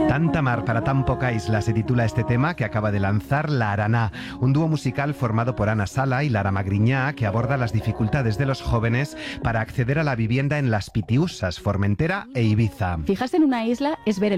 Tanta mar para tan poca isla se titula este tema que acaba de lanzar La Araná, un dúo musical formado por Ana Sala y Lara Magriñá que aborda las dificultades de los jóvenes para acceder a la vivienda en las Pitiusas, Formentera e Ibiza. Fijarse en una isla es ver el